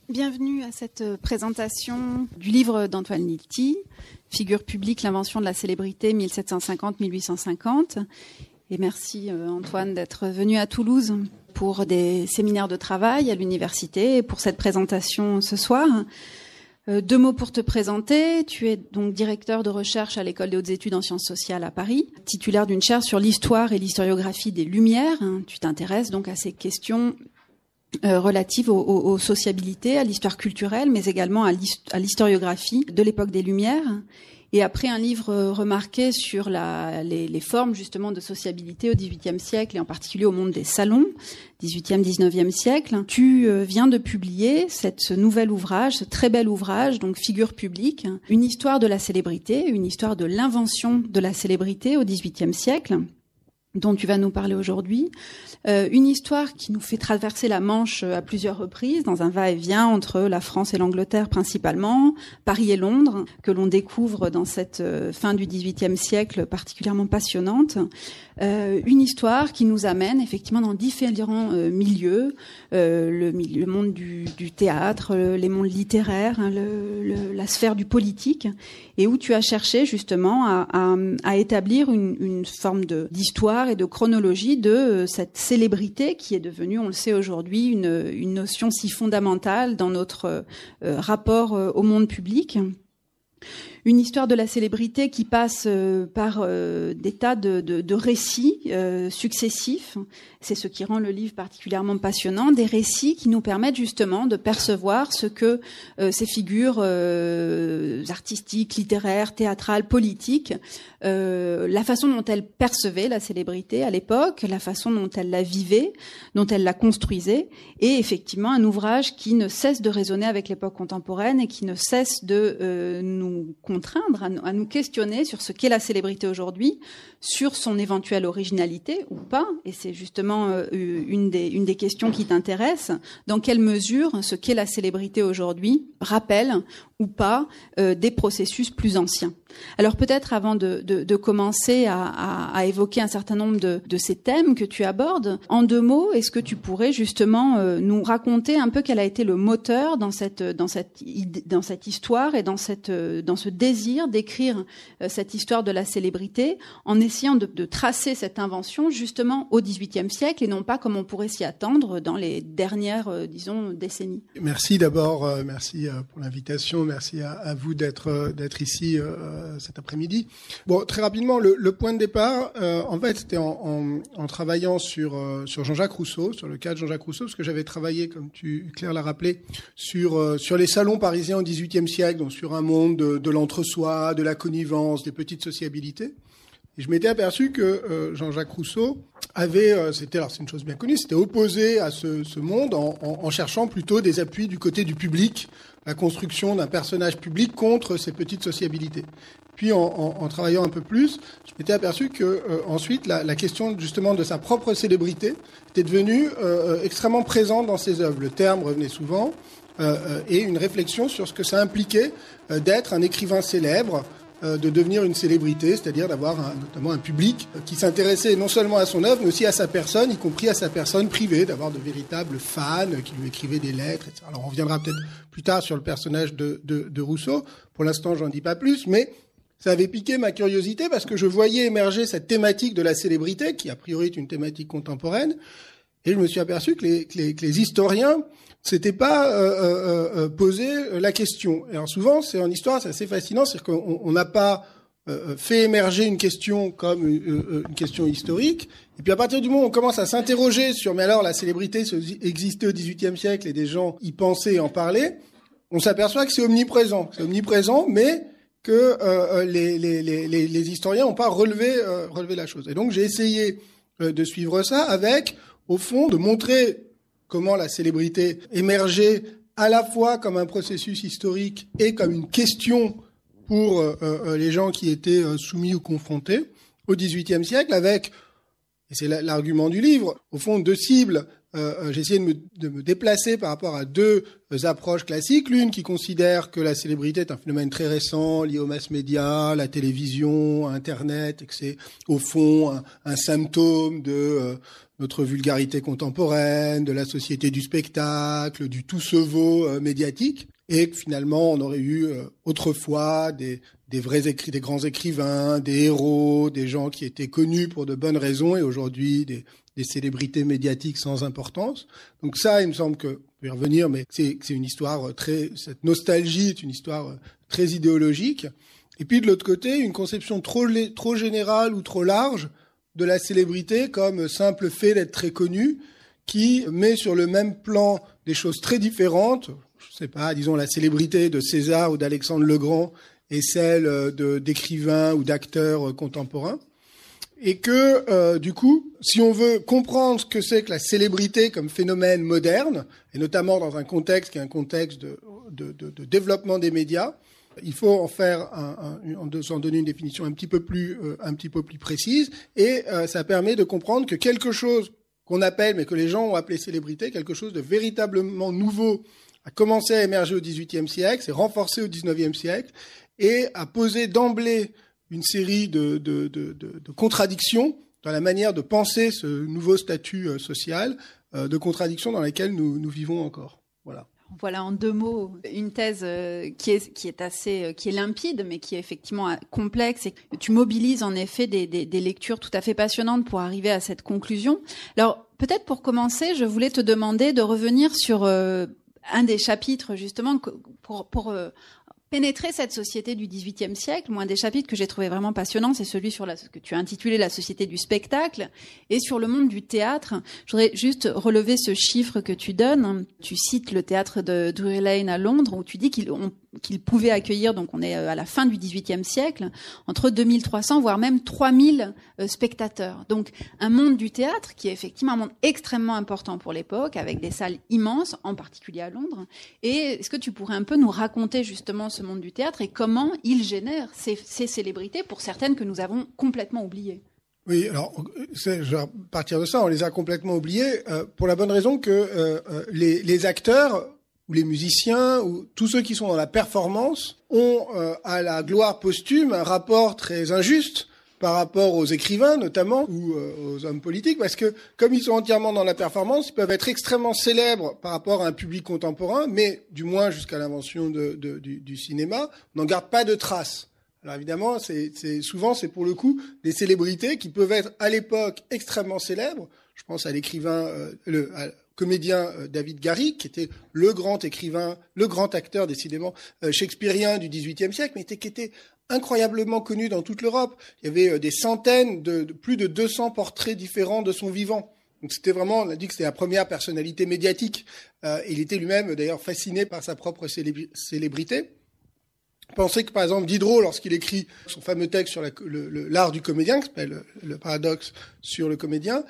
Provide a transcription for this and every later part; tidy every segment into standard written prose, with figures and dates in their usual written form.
Bienvenue à cette présentation du livre d'Antoine Lilti, Figure publique, l'invention de la célébrité 1750-1850. Et merci Antoine d'être venu à Toulouse pour des séminaires de travail à l'université et pour cette présentation ce soir. Deux mots pour te présenter. Tu es donc directeur de recherche à l'École des hautes études en sciences sociales à Paris, titulaire d'une chaire sur l'histoire et l'historiographie des Lumières. Tu t'intéresses donc à ces questions relatives aux sociabilités, à l'histoire culturelle, mais également à l'historiographie de l'époque des Lumières. Et après un livre remarqué sur les formes justement de sociabilité au XVIIIe siècle et en particulier au monde des salons, XVIIIe, XIXe siècle, tu viens de publier ce nouvel ouvrage, ce très bel ouvrage, donc Figure publique, une histoire de la célébrité, une histoire de l'invention de la célébrité au XVIIIe siècle, dont tu vas nous parler aujourd'hui. Une histoire qui nous fait traverser la Manche à plusieurs reprises, dans un va-et-vient entre la France et l'Angleterre principalement, Paris et Londres, que l'on découvre dans cette fin du XVIIIe siècle particulièrement passionnante. Une histoire qui nous amène effectivement dans différents milieux, le monde du théâtre, les mondes littéraires, la sphère du politique, et où tu as cherché justement à établir une forme d'histoire et de chronologie de cette célébrité qui est devenue, on le sait aujourd'hui, une notion si fondamentale dans notre rapport au monde public. Une histoire de la célébrité qui passe par des tas de récits successifs. C'est ce qui rend le livre particulièrement passionnant, des récits qui nous permettent justement de percevoir ce que ces figures artistiques, littéraires, théâtrales, politiques, la façon dont elles percevaient la célébrité à l'époque, la façon dont elles la vivaient, dont elles la construisaient, et effectivement un ouvrage qui ne cesse de résonner avec l'époque contemporaine et qui ne cesse de nous contraindre à nous questionner sur ce qu'est la célébrité aujourd'hui, sur son éventuelle originalité ou pas, et c'est justement une des questions qui t'intéresse, dans quelle mesure ce qu'est la célébrité aujourd'hui rappelle ou pas des processus plus anciens. Alors peut-être avant de commencer à évoquer un certain nombre de ces thèmes que tu abordes, en deux mots, est-ce que tu pourrais justement nous raconter un peu quel a été le moteur dans cette histoire et dans ce désir d'écrire cette histoire de la célébrité, en essayant de tracer cette invention justement au XVIIIe siècle et non pas comme on pourrait s'y attendre dans les dernières, décennies. Merci d'abord, merci pour l'invitation, merci à vous d'être ici cet après-midi. Bon, très rapidement, le point de départ, en fait, c'était en travaillant sur Jean-Jacques Rousseau, sur le cas de Jean-Jacques Rousseau, parce que j'avais travaillé, comme Claire l'a rappelé, sur les salons parisiens au XVIIIe siècle, donc sur un monde de l'entre-soi, de la connivence, des petites sociabilités. Et je m'étais aperçu que Jean-Jacques Rousseau avait, c'est une chose bien connue, c'était opposé à ce monde en cherchant plutôt des appuis du côté du public, la construction d'un personnage public contre ces petites sociabilités. Puis en travaillant un peu plus, je m'étais aperçu que ensuite la question justement de sa propre célébrité était devenue extrêmement présente dans ses œuvres. Le terme revenait souvent et une réflexion sur ce que ça impliquait d'être un écrivain célèbre, de devenir une célébrité, c'est-à-dire d'avoir notamment un public qui s'intéressait non seulement à son œuvre, mais aussi à sa personne, y compris à sa personne privée, d'avoir de véritables fans qui lui écrivaient des lettres, etc. Alors on reviendra peut-être plus tard sur le personnage de Rousseau. Pour l'instant, j'en dis pas plus, mais ça avait piqué ma curiosité parce que je voyais émerger cette thématique de la célébrité, qui a priori est une thématique contemporaine, et je me suis aperçu que les historiens s'étaient pas posé la question. Et alors souvent, c'est en histoire, c'est assez fascinant, c'est qu'on n'a pas fait émerger une question comme une question historique, et puis à partir du moment où on commence à s'interroger sur mais alors la célébrité existait au XVIIIe siècle et des gens y pensaient et en parlaient, on s'aperçoit que c'est omniprésent, mais que les historiens n'ont pas relevé la chose. Et donc j'ai essayé de suivre ça avec, au fond, de montrer comment la célébrité émergeait à la fois comme un processus historique et comme une question pour les gens qui étaient soumis ou confrontés au XVIIIe siècle, avec, et c'est l'argument du livre, au fond deux cibles, j'ai essayé de me déplacer par rapport à deux approches classiques. L'une qui considère que la célébrité est un phénomène très récent, lié aux mass médias, la télévision, Internet, et que c'est au fond un symptôme de notre vulgarité contemporaine, de la société du spectacle, du tout se vaut médiatique, et que finalement on aurait eu autrefois des grands écrivains, des héros, des gens qui étaient connus pour de bonnes raisons, et aujourd'hui des célébrités médiatiques sans importance. Donc ça, il me semble que, on peut y revenir, mais c'est une histoire cette nostalgie est une histoire très idéologique. Et puis de l'autre côté, une conception trop générale ou trop large de la célébrité comme simple fait d'être très connu, qui met sur le même plan des choses très différentes. Je sais pas, disons la célébrité de César ou d'Alexandre le Grand et celle d'écrivains ou d'acteurs contemporains. Et que, du coup, si on veut comprendre ce que c'est que la célébrité comme phénomène moderne, et notamment dans un contexte qui est un contexte de développement des médias, il faut en faire en donner une définition un petit peu plus précise, et ça permet de comprendre que quelque chose qu'on appelle, mais que les gens ont appelé célébrité, quelque chose de véritablement nouveau, a commencé à émerger au XVIIIe siècle, s'est renforcé au XIXe siècle, et a posé d'emblée une série de contradictions dans la manière de penser ce nouveau statut social, de contradictions dans lesquelles nous vivons encore. Voilà. Voilà en deux mots une thèse qui est limpide, mais qui est effectivement complexe, et tu mobilises en effet des lectures tout à fait passionnantes pour arriver à cette conclusion. Alors peut-être pour commencer, je voulais te demander de revenir sur un des chapitres justement pour pénétrer cette société du XVIIIe siècle. Moi, un des chapitres que j'ai trouvé vraiment passionnant, c'est celui sur que tu as intitulé la société du spectacle, et sur le monde du théâtre. Je voudrais juste relever ce chiffre que tu donnes. Tu cites le théâtre de Drury Lane à Londres, où tu dis qu'il pouvait accueillir, donc on est à la fin du XVIIIe siècle, entre 2300 voire même 3000 spectateurs. Donc un monde du théâtre qui est effectivement un monde extrêmement important pour l'époque, avec des salles immenses, en particulier à Londres. Et est-ce que tu pourrais un peu nous raconter justement ce monde du théâtre et comment il génère ces célébrités, pour certaines que nous avons complètement oubliées? Oui, alors je vais partir de ça, on les a complètement oubliés, pour la bonne raison que les acteurs ou les musiciens ou tous ceux qui sont dans la performance ont à la gloire posthume un rapport très injuste par rapport aux écrivains notamment, ou aux hommes politiques, parce que comme ils sont entièrement dans la performance, ils peuvent être extrêmement célèbres par rapport à un public contemporain, mais du moins jusqu'à l'invention du cinéma, on n'en garde pas de traces. Alors évidemment, souvent c'est pour le coup des célébrités qui peuvent être à l'époque extrêmement célèbres. Je pense à l'écrivain, comédien David Garrick, qui était le grand écrivain, le grand acteur décidément shakespearien du XVIIIe siècle, mais qui était incroyablement connu dans toute l'Europe. Il y avait des centaines, plus de 200 portraits différents de son vivant. Donc c'était vraiment, on a dit que c'était la première personnalité médiatique. Il était lui-même d'ailleurs fasciné par sa propre célébrité. Pensez que par exemple Diderot, lorsqu'il écrit son fameux texte sur l'art du comédien, qui s'appelle le paradoxe sur le comédien,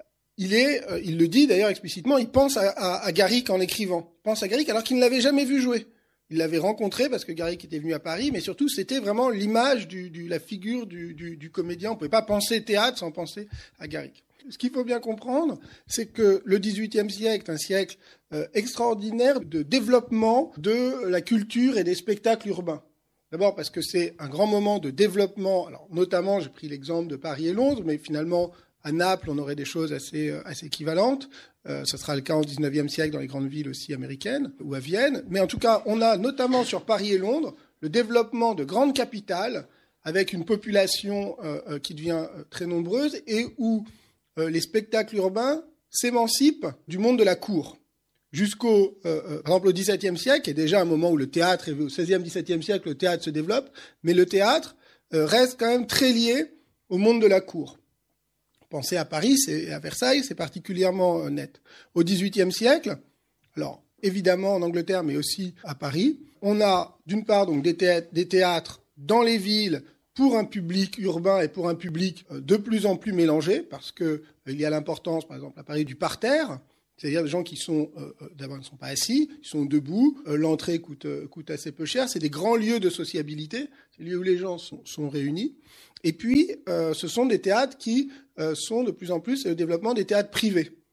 il le dit d'ailleurs explicitement, il pense à Garrick en écrivant. Il pense à Garrick alors qu'il ne l'avait jamais vu jouer. Il l'avait rencontré parce que Garrick était venu à Paris, mais surtout c'était vraiment l'image la figure du comédien. On ne pouvait pas penser théâtre sans penser à Garrick. Ce qu'il faut bien comprendre, c'est que le XVIIIe siècle est un siècle extraordinaire de développement de la culture et des spectacles urbains. D'abord parce que c'est un grand moment de développement. Alors notamment, j'ai pris l'exemple de Paris et Londres, mais finalement à Naples, on aurait des choses assez équivalentes. Ce sera le cas au XIXe siècle dans les grandes villes aussi américaines ou à Vienne. Mais en tout cas, on a notamment sur Paris et Londres le développement de grandes capitales avec une population qui devient très nombreuse et où les spectacles urbains s'émancipent du monde de la cour. Jusqu'au, par exemple, au XVIIe siècle, qui est déjà un moment où le théâtre, au XVIe, XVIIe siècle, le théâtre se développe, mais le théâtre reste quand même très lié au monde de la cour. Pensez à Paris et à Versailles, c'est particulièrement net. Au XVIIIe siècle, alors évidemment en Angleterre, mais aussi à Paris, on a d'une part donc des théâtres dans les villes pour un public urbain et pour un public de plus en plus mélangé, parce que il y a l'importance, par exemple à Paris, du parterre, c'est-à-dire des gens qui sont d'abord ne sont pas assis, ils sont debout, l'entrée coûte assez peu cher, c'est des grands lieux de sociabilité, c'est des lieux où les gens sont réunis. Et puis, ce sont des théâtres qui sont de plus en plus le développement des théâtres privés.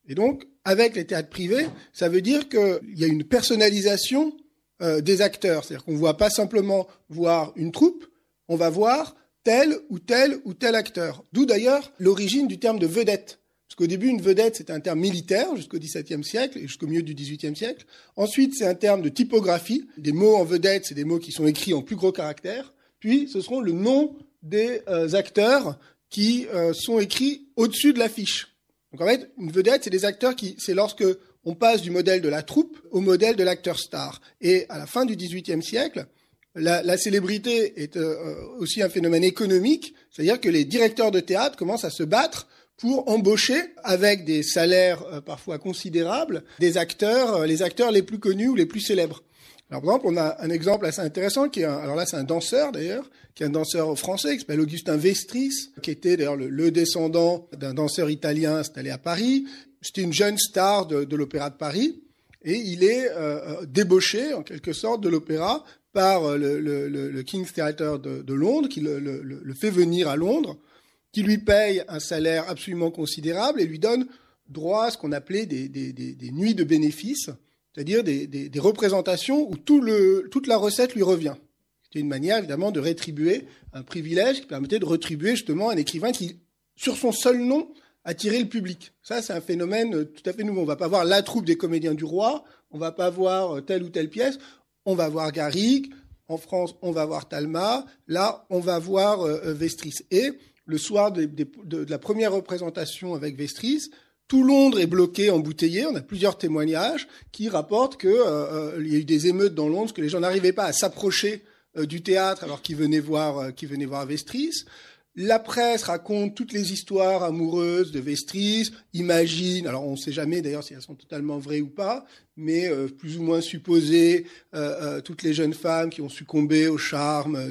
Et donc, avec les théâtres privés, ça veut dire qu'il y a une personnalisation des acteurs. C'est-à-dire qu'on ne va pas simplement voir une troupe, on va voir tel ou tel ou tel acteur. D'où d'ailleurs l'origine du terme de vedette. Parce qu'au début, une vedette, c'était un terme militaire jusqu'au XVIIe siècle et jusqu'au milieu du XVIIIe siècle. Ensuite, c'est un terme de typographie. Des mots en vedette, c'est des mots qui sont écrits en plus gros caractères. Puis, ce seront le nom des acteurs qui sont écrits au-dessus de l'affiche. Donc en fait, une vedette, c'est des acteurs c'est lorsque on passe du modèle de la troupe au modèle de l'acteur star. Et à la fin du XVIIIe siècle, la célébrité est aussi un phénomène économique, c'est-à-dire que les directeurs de théâtre commencent à se battre pour embaucher, avec des salaires parfois considérables, les acteurs les plus connus ou les plus célèbres. Alors, par exemple, on a un exemple assez intéressant alors là, c'est un danseur, d'ailleurs, qui est un danseur français, qui s'appelle Augustin Vestris, qui était d'ailleurs le descendant d'un danseur italien installé à Paris. C'était une jeune star de l'Opéra de Paris. Et il est débauché, en quelque sorte, de l'opéra par le King's Theatre de Londres, qui le fait venir à Londres, qui lui paye un salaire absolument considérable et lui donne droit à ce qu'on appelait des nuits de bénéfices, c'est-à-dire des représentations où toute la recette lui revient. C'était une manière, évidemment, de rétribuer un privilège qui permettait de rétribuer justement un écrivain qui, sur son seul nom, attirait le public. Ça, c'est un phénomène tout à fait nouveau. On ne va pas voir la troupe des comédiens du roi, on ne va pas voir telle ou telle pièce, on va voir Garrigue, en France, on va voir Talma, là, on va voir Vestris. Et le soir de la première représentation avec Vestris, tout Londres est bloqué, embouteillé. On a plusieurs témoignages qui rapportent qu'il y a eu des émeutes dans Londres, que les gens n'arrivaient pas à s'approcher du théâtre alors qu'ils venaient voir Vestris. La presse raconte toutes les histoires amoureuses de Vestris, imagine, alors on ne sait jamais d'ailleurs si elles sont totalement vraies ou pas, mais plus ou moins supposées, toutes les jeunes femmes qui ont succombé au charme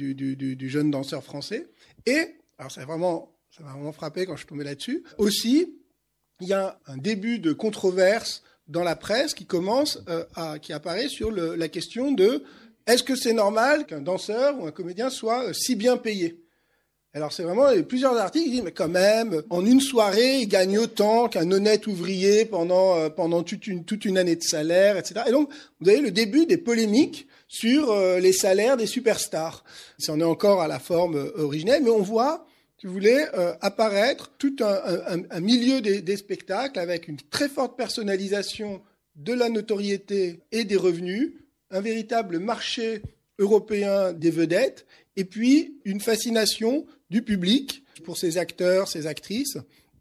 du jeune danseur français. Et, alors ça m'a vraiment frappé quand je suis tombé là-dessus, aussi, il y a un début de controverse dans la presse qui apparaît sur la question de est-ce que c'est normal qu'un danseur ou un comédien soit si bien payé ? Alors c'est vraiment plusieurs articles qui disent mais quand même en une soirée il gagne autant qu'un honnête ouvrier pendant toute une année de salaire, etc. Et donc vous avez le début des polémiques sur les salaires des superstars. Ça en est encore à la forme originelle, mais on voit, si vous voulez, apparaître tout un milieu des spectacles avec une très forte personnalisation de la notoriété et des revenus, un véritable marché européen des vedettes, et puis une fascination du public pour ces acteurs, ces actrices,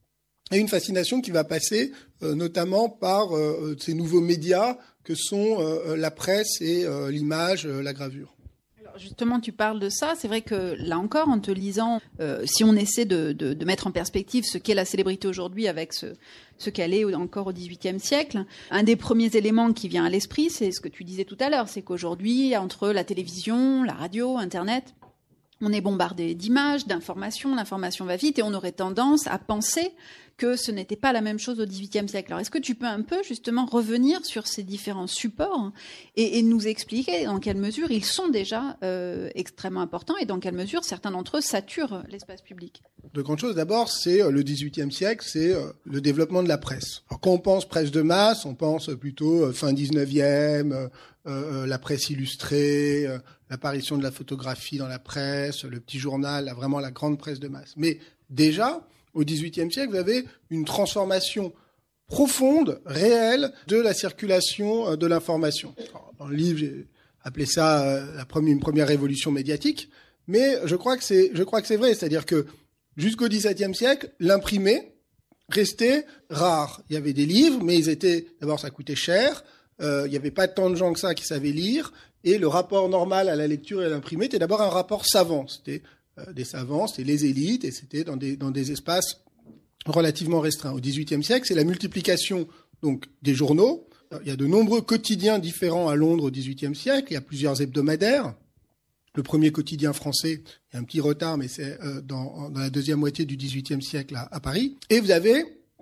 et une fascination qui va passer notamment par ces nouveaux médias que sont la presse et l'image, la gravure. Alors justement, tu parles de ça. C'est vrai que là encore, en te lisant, si on essaie de mettre en perspective ce qu'est la célébrité aujourd'hui avec ce qu'elle est encore au XVIIIe siècle, un des premiers éléments qui vient à l'esprit, c'est ce que tu disais tout à l'heure, c'est qu'aujourd'hui, entre la télévision, la radio, Internet, on est bombardé d'images, d'informations, l'information va vite et on aurait tendance à penser que ce n'était pas la même chose au XVIIIe siècle. Alors, est-ce que tu peux un peu justement revenir sur ces différents supports et nous expliquer dans quelle mesure ils sont déjà extrêmement importants et dans quelle mesure certains d'entre eux saturent l'espace public ? De grandes choses. D'abord, c'est le XVIIIe siècle, c'est le développement de la presse. Alors, quand on pense presse de masse, on pense plutôt fin XIXe, la presse illustrée, l'apparition de la photographie dans la presse, le petit journal, vraiment la grande presse de masse. Mais déjà, au XVIIIe siècle, vous avez une transformation profonde, réelle, de la circulation de l'information. Alors, dans le livre, j'ai appelé ça une première révolution médiatique, mais je crois que c'est vrai, c'est-à-dire que jusqu'au XVIIe siècle, l'imprimé restait rare. Il y avait des livres, mais d'abord ça coûtait cher. Il n'y avait pas tant de gens que ça qui savaient lire, et le rapport normal à la lecture et à l'imprimé était d'abord un rapport savant. C'était des savants, c'était les élites, et c'était dans des espaces relativement restreints. Au XVIIIe siècle, c'est la multiplication donc des journaux. Il y a de nombreux quotidiens différents à Londres au XVIIIe siècle. Il y a plusieurs hebdomadaires. Le premier quotidien français, il y a un petit retard, mais c'est dans la deuxième moitié du XVIIIe siècle à Paris. Et vous avez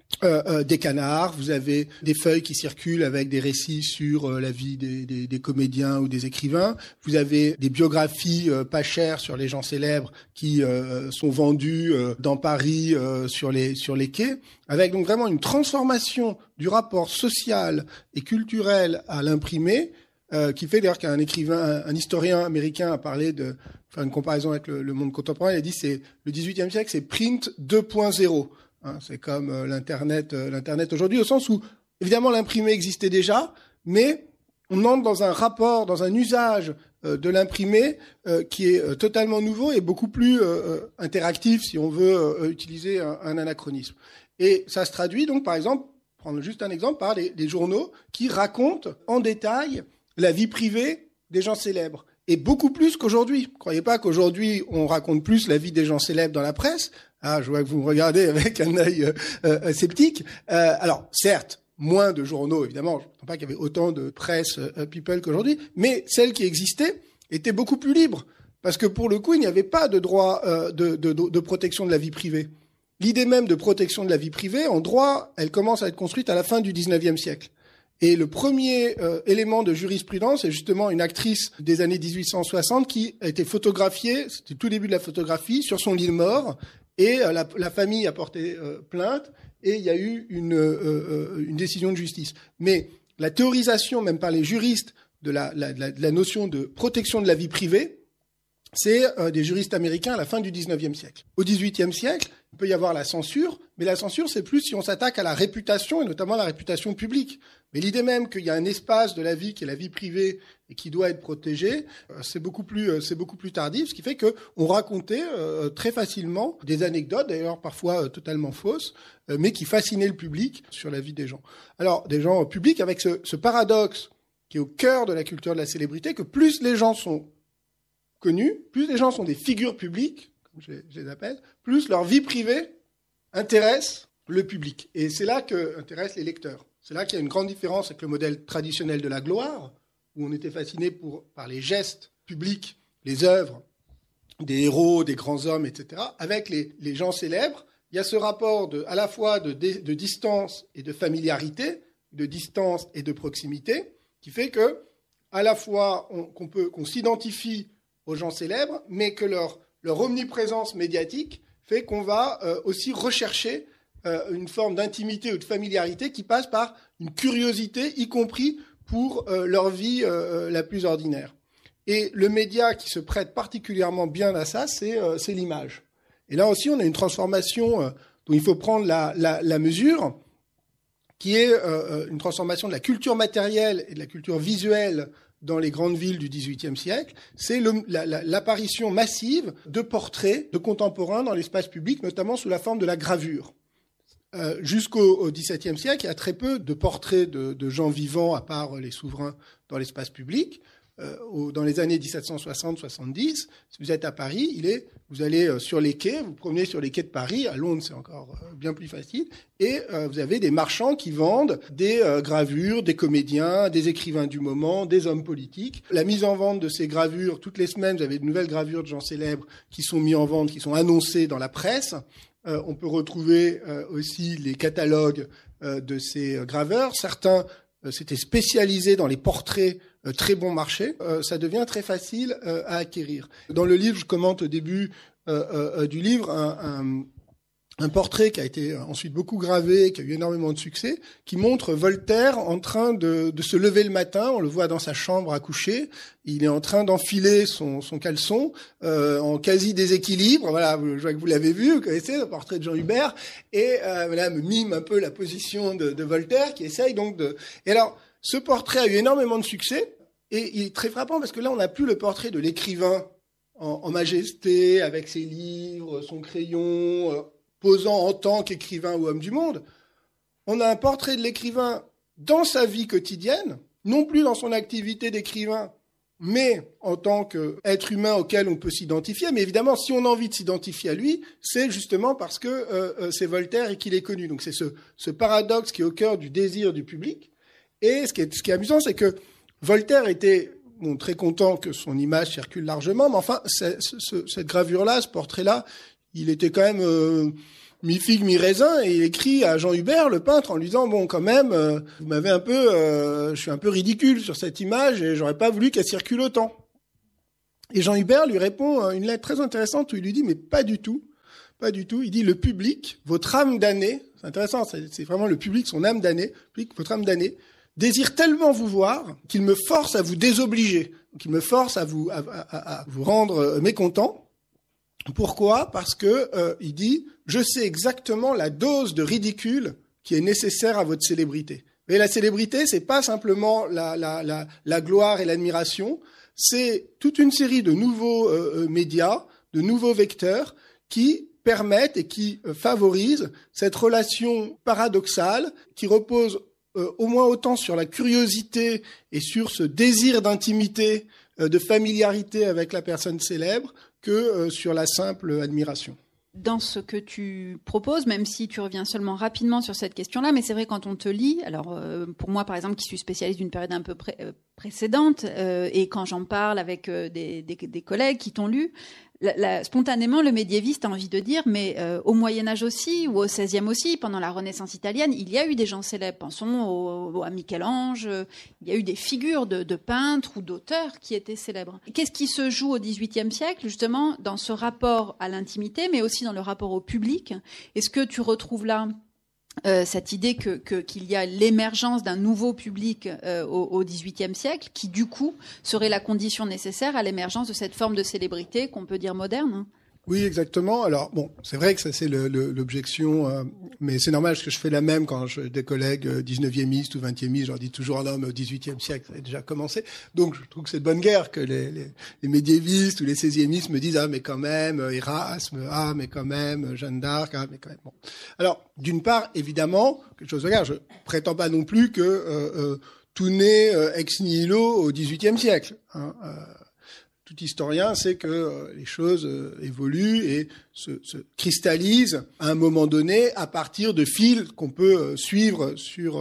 des canards, vous avez des feuilles qui circulent avec des récits sur la vie des comédiens ou des écrivains, vous avez des biographies pas chères sur les gens célèbres qui sont vendues dans Paris sur les quais, avec donc vraiment une transformation du rapport social et culturel à l'imprimé, qui fait d'ailleurs qu'un écrivain, un historien américain a parlé de faire une comparaison avec le monde contemporain, il a dit c'est le XVIIIe siècle, c'est print 2.0. C'est comme l'internet aujourd'hui, au sens où évidemment l'imprimé existait déjà, mais on entre dans un rapport, dans un usage de l'imprimé qui est totalement nouveau et beaucoup plus interactif, si on veut utiliser un anachronisme. Et ça se traduit donc, par exemple, prendre juste un exemple, par les journaux qui racontent en détail la vie privée des gens célèbres. Et beaucoup plus qu'aujourd'hui. Ne croyez pas qu'aujourd'hui, on raconte plus la vie des gens célèbres dans la presse. Ah, je vois que vous me regardez avec un œil sceptique. Alors, certes, moins de journaux, évidemment. Je ne pense pas qu'il y avait autant de presse people qu'aujourd'hui. Mais celles qui existaient étaient beaucoup plus libres. Parce que pour le coup, il n'y avait pas de droit de protection de la vie privée. L'idée même de protection de la vie privée, en droit, elle commence à être construite à la fin du XIXe siècle. Et le premier élément de jurisprudence est justement une actrice des années 1860 qui a été photographiée, c'était tout début de la photographie, sur son lit de mort, et la famille a porté plainte, et il y a eu une décision de justice. Mais la théorisation, même par les juristes, de la notion de protection de la vie privée, c'est des juristes américains à la fin du XIXe siècle. Au XVIIIe siècle, il peut y avoir la censure, mais la censure, c'est plus si on s'attaque à la réputation, et notamment la réputation publique. Mais l'idée même qu'il y a un espace de la vie qui est la vie privée et qui doit être protégé, c'est beaucoup plus tardif, ce qui fait que on racontait très facilement des anecdotes, d'ailleurs parfois totalement fausses, mais qui fascinaient le public sur la vie des gens. Alors, des gens publics avec ce paradoxe qui est au cœur de la culture de la célébrité, que plus les gens sont connus, plus les gens sont des figures publiques, comme je les appelle, plus leur vie privée intéresse le public. Et c'est là que intéresse les lecteurs. C'est là qu'il y a une grande différence avec le modèle traditionnel de la gloire, où on était fasciné par les gestes publics, les œuvres des héros, des grands hommes, etc. Avec les gens célèbres, il y a ce rapport à la fois de distance et de familiarité, de distance et de proximité, qui fait que à la fois qu'on s'identifie aux gens célèbres, mais que leur omniprésence médiatique fait qu'on va aussi rechercher une forme d'intimité ou de familiarité qui passe par une curiosité, y compris pour leur vie la plus ordinaire. Et le média qui se prête particulièrement bien à ça, c'est l'image. Et là aussi, on a une transformation dont il faut prendre la mesure, qui est une transformation de la culture matérielle et de la culture visuelle dans les grandes villes du XVIIIe siècle. C'est l'apparition massive de portraits de contemporains dans l'espace public, notamment sous la forme de la gravure. Jusqu'au XVIIe siècle, il y a très peu de portraits de gens vivants, à part les souverains, dans l'espace public. Dans les années 1760-70, si vous êtes à Paris, vous allez sur les quais, vous promenez sur les quais de Paris, à Londres c'est encore bien plus facile, et vous avez des marchands qui vendent des gravures, des comédiens, des écrivains du moment, des hommes politiques. La mise en vente de ces gravures, toutes les semaines, vous avez de nouvelles gravures de gens célèbres qui sont mis en vente, qui sont annoncées dans la presse. On peut retrouver aussi les catalogues de ces graveurs. Certains s'étaient spécialisés dans les portraits très bon marché, ça devient très facile à acquérir. Dans le livre, je commente au début du livre un portrait qui a été ensuite beaucoup gravé, qui a eu énormément de succès, qui montre Voltaire en train de se lever le matin. On le voit dans sa chambre à coucher. Il est en train d'enfiler son caleçon en quasi déséquilibre. Voilà, je vois que vous l'avez vu, vous connaissez le portrait de Jean Hubert. Et voilà, me mime un peu la position de Voltaire, qui essaye donc de... Et alors, ce portrait a eu énormément de succès. Et il est très frappant parce que là, on n'a plus le portrait de l'écrivain en majesté, avec ses livres, son crayon, posant en tant qu'écrivain ou homme du monde. On a un portrait de l'écrivain dans sa vie quotidienne, non plus dans son activité d'écrivain, mais en tant qu'être humain auquel on peut s'identifier. Mais évidemment, si on a envie de s'identifier à lui, c'est justement parce que c'est Voltaire et qu'il est connu. Donc c'est ce paradoxe qui est au cœur du désir du public. Et ce qui est amusant, c'est que Voltaire était très content que son image circule largement, mais enfin, cette gravure-là, ce portrait-là, il était quand même mi-figue, mi-raisin, et il écrit à Jean Hubert, le peintre, en lui disant, bon, quand même, vous m'avez un peu, je suis un peu ridicule sur cette image, et j'aurais pas voulu qu'elle circule autant. Et Jean Hubert lui répond une lettre très intéressante où il lui dit, mais pas du tout. Pas du tout. Il dit, le public, votre âme damnée, c'est intéressant, c'est vraiment le public, son âme damnée, votre âme damnée, désire tellement vous voir qu'il me force à vous désobliger, qu'il me force à vous rendre mécontent. Pourquoi ? Parce que il dit, je sais exactement la dose de ridicule qui est nécessaire à votre célébrité. Mais la célébrité, c'est pas simplement la gloire et l'admiration, c'est toute une série de nouveaux médias, de nouveaux vecteurs qui permettent et qui favorisent cette relation paradoxale qui repose au moins autant sur la curiosité et sur ce désir d'intimité, de familiarité avec la personne célèbre que sur la simple admiration. Dans ce que tu proposes, même si tu reviens seulement rapidement sur cette question-là, mais c'est vrai quand on te lit, alors pour moi par exemple qui suis spécialiste d'une période un peu précédente, et quand j'en parle avec des collègues qui t'ont lu, spontanément le médiéviste a envie de dire, mais au Moyen-Âge aussi, ou au XVIe aussi, pendant la Renaissance italienne, il y a eu des gens célèbres. Pensons à Michel-Ange, il y a eu des figures de peintres ou d'auteurs qui étaient célèbres. Qu'est-ce qui se joue au XVIIIe siècle, justement, dans ce rapport à l'intimité, mais aussi dans le rapport au public ? Est-ce que tu retrouves là cette idée qu'il y a l'émergence d'un nouveau public au XVIIIe siècle, qui du coup serait la condition nécessaire à l'émergence de cette forme de célébrité qu'on peut dire moderne ? Oui, exactement. Alors bon, c'est vrai que ça c'est l'objection, mais c'est normal parce que je fais la même quand des collègues 19e-istes ou 20e-istes, je leur dis toujours non, mais au 18e siècle ça a déjà commencé. Donc je trouve que c'est de bonne guerre que les médiévistes ou les 16e-istes me disent ah mais quand même Erasme, ah mais quand même Jeanne d'Arc, ah mais quand même. Bon. Alors d'une part évidemment quelque chose de regarde, je prétends pas non plus que tout naît ex nihilo au 18e siècle. Hein, tout historien sait que les choses évoluent et se cristallisent à un moment donné à partir de fils qu'on peut suivre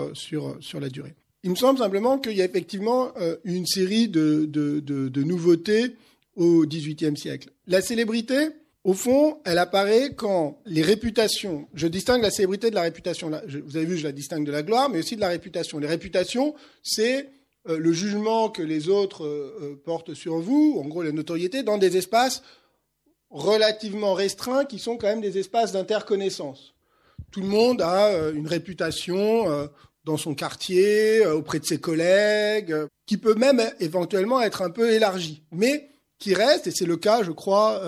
sur la durée. Il me semble simplement qu'il y a effectivement une série de nouveautés au XVIIIe siècle. La célébrité, au fond, elle apparaît quand les réputations, je distingue la célébrité de la réputation. Là, vous avez vu, je la distingue de la gloire, mais aussi de la réputation. Les réputations, c'est le jugement que les autres portent sur vous, en gros la notoriété, dans des espaces relativement restreints qui sont quand même des espaces d'interconnaissance. Tout le monde a une réputation dans son quartier, auprès de ses collègues, qui peut même éventuellement être un peu élargie, mais qui reste, et c'est le cas, je crois,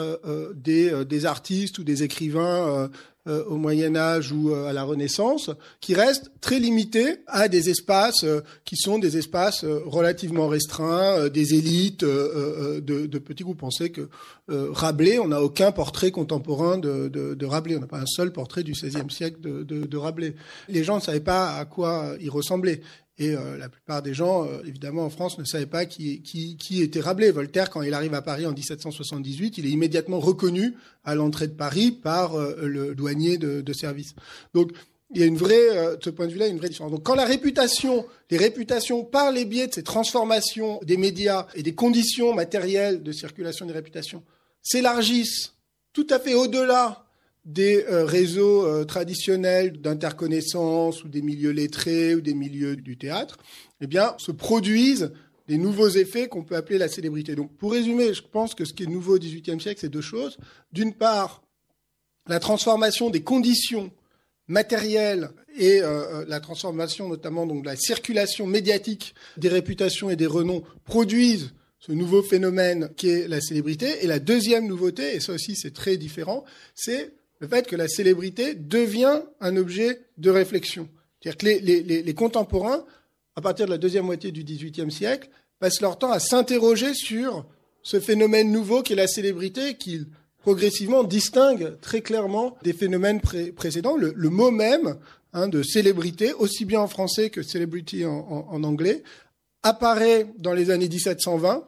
des artistes ou des écrivains au Moyen-Âge ou à la Renaissance, qui restent très limités à des espaces qui sont des espaces relativement restreints, des élites de petits groupes. On sait que Rabelais, on n'a aucun portrait contemporain de Rabelais. On n'a pas un seul portrait du XVIe siècle de Rabelais. Les gens ne savaient pas à quoi il ressemblait. Et la plupart des gens, évidemment, en France, ne savaient pas qui était Rabelais. Voltaire, quand il arrive à Paris en 1778, il est immédiatement reconnu à l'entrée de Paris par le douanier de service. Donc, il y a une vraie, de ce point de vue-là, une vraie différence. Donc, quand les réputations, par les biais de ces transformations des médias et des conditions matérielles de circulation des réputations, s'élargissent tout à fait au-delà des réseaux traditionnels d'interconnaissance ou des milieux lettrés ou des milieux du théâtre, eh bien, se produisent des nouveaux effets qu'on peut appeler la célébrité. Donc, pour résumer, je pense que ce qui est nouveau au XVIIIe siècle, c'est deux choses. D'une part, la transformation des conditions matérielles et la transformation notamment donc, de la circulation médiatique des réputations et des renoms produisent ce nouveau phénomène qui est la célébrité. Et la deuxième nouveauté, et ça aussi c'est très différent, c'est le fait que la célébrité devient un objet de réflexion. C'est-à-dire que les contemporains, à partir de la deuxième moitié du XVIIIe siècle, passent leur temps à s'interroger sur ce phénomène nouveau qu'est la célébrité, qu'ils progressivement distinguent très clairement des phénomènes précédents. Le mot même de célébrité, aussi bien en français que celebrity en anglais, apparaît dans les années 1720,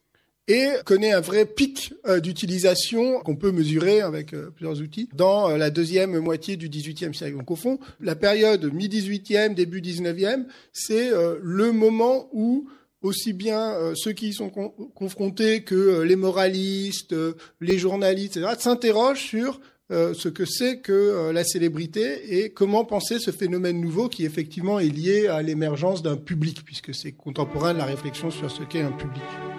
et connaît un vrai pic d'utilisation qu'on peut mesurer avec plusieurs outils dans la deuxième moitié du XVIIIe siècle. Donc au fond, la période mi-XVIIIe, début XIXe, c'est le moment où aussi bien ceux qui y sont confrontés que les moralistes, les journalistes, etc., s'interrogent sur ce que c'est que la célébrité et comment penser ce phénomène nouveau qui effectivement est lié à l'émergence d'un public, puisque c'est contemporain de la réflexion sur ce qu'est un public.